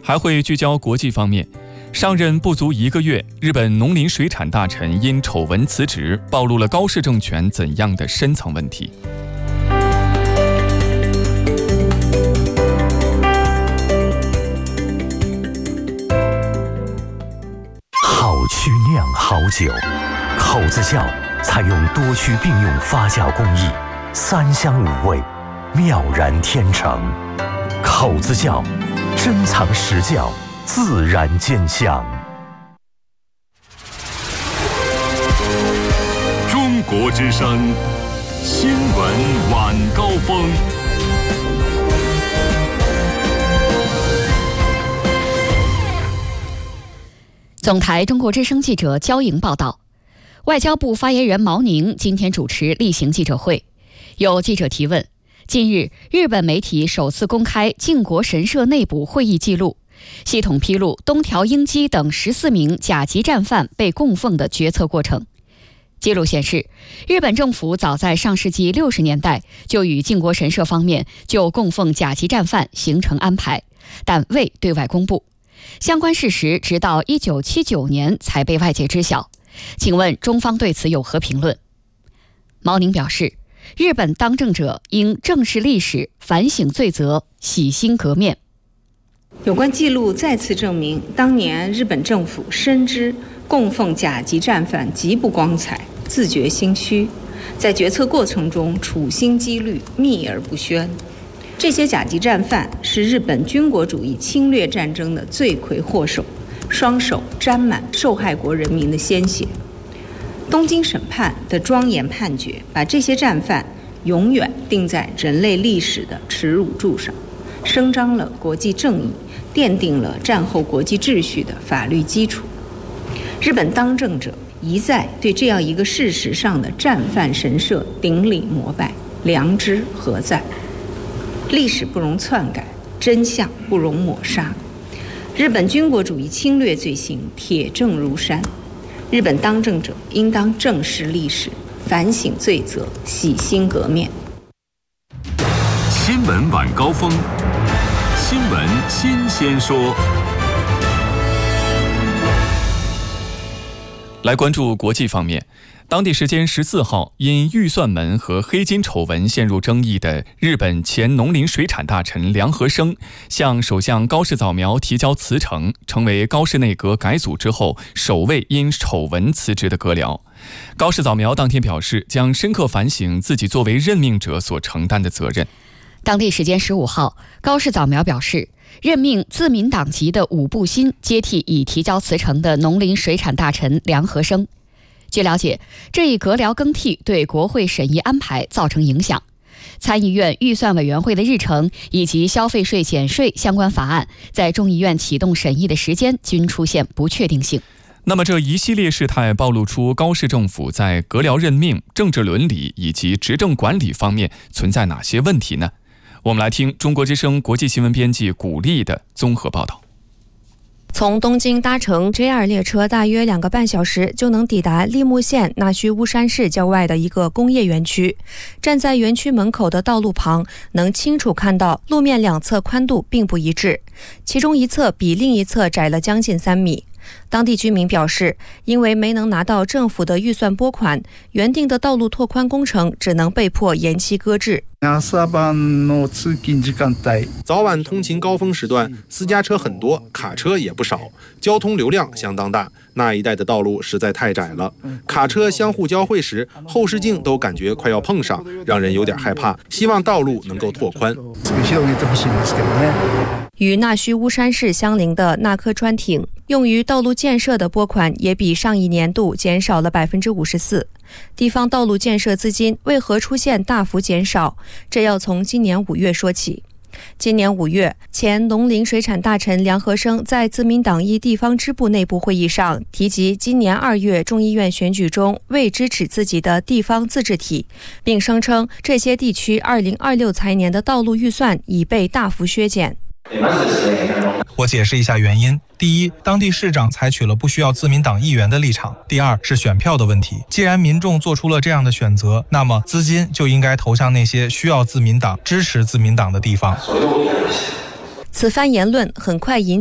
还会聚焦国际方面。上任不足1个月，日本农林水产大臣因丑闻辞职，暴露了高市政权怎样的深层问题？ 好曲酿好酒，口子窖采用多区并用发酵工艺，3香5味，妙然天成。口子窖，珍藏实窖，自然见香。 中国之声新闻晚高峰。 总台中国之声记者焦莹报道，外交部发言人毛宁今天主持例行记者会，有记者提问：近日，日本媒体首次公开靖国神社内部会议记录，系统披露东条英机等14名甲级战犯被供奉的决策过程。记录显示，日本政府早在上世纪60年代就与靖国神社方面就供奉甲级战犯形成安排，但未对外公布。相关事实直到1979年才被外界知晓。请问中方对此有何评论？毛宁表示，日本当政者应正视历史，反省罪责，洗心革面。 有关记录再次证明，当年日本政府深知供奉甲级战犯极不光彩，自觉心虚，在决策过程中处心积虑，秘而不宣。这些甲级战犯是日本军国主义侵略战争的罪魁祸首，双手沾满受害国人民的鲜血。东京审判的庄严判决，把这些战犯永远钉在人类历史的耻辱柱上，伸张了国际正义，奠定了战后国际秩序的法律基础。日本当政者一再对这样一个事实上的战犯神社顶礼膜拜，良知何在？历史不容篡改，真相不容抹杀。日本军国主义侵略罪行铁证如山，日本当政者应当正视历史，反省罪责，洗心革面。 新闻晚高峰，新闻新鲜说。 来关注国际方面，当地时间14号，因预算门和黑金丑闻陷入争议的日本前农林水产大臣梁和生向首相高市早苗提交辞呈，成为高市内阁改组之后首位因丑闻辞职的阁僚。高市早苗当天表示，将深刻反省自己作为任命者所承担的责任。 当地时间15号，高市早苗表示，任命自民党籍的武部新接替已提交辞呈的农林水产大臣梁和生。据了解，这一阁僚更替对国会审议安排造成影响。参议院预算委员会的日程以及消费税减税相关法案在众议院启动审议的时间均出现不确定性。 那么这一系列事态暴露出高市政府在阁僚任命、政治伦理以及执政管理方面存在哪些问题呢？我们来听中国之声国际新闻编辑古丽的综合报道。 从东京搭乘 JR 列车大约2个半小时就能抵达立木县那须乌山市郊外的一个工业园区。站在园区门口的道路旁，能清楚看到路面两侧宽度并不一致，其中一侧比另一侧窄了将近3米。当地居民表示，因为没能拿到政府的预算拨款，原定的道路拓宽工程只能被迫延期搁置。 早晚通勤高峰时段，私家车很多，卡车也不少，交通流量相当大。那一带的道路实在太窄了，卡车相互交汇时，后视镜都感觉快要碰上，让人有点害怕。希望道路能够拓宽。 与那须乌山市相邻的那科川町，用于道路建设的拨款也比上一年度减少了54%。地方道路建设资金为何出现大幅减少？这要从今年5月说起。今年5月，前农林水产大臣梁和生在自民党一地方支部内部会议上提及，今年2月众议院选举中未支持自己的地方自治体，并声称这些地区2026财年的道路预算已被大幅削减。 我解释一下原因。第一，当地市长采取了不需要自民党议员的立场。第二是选票的问题。既然民众做出了这样的选择，那么资金就应该投向那些需要自民党、支持自民党的地方。 此番言论很快引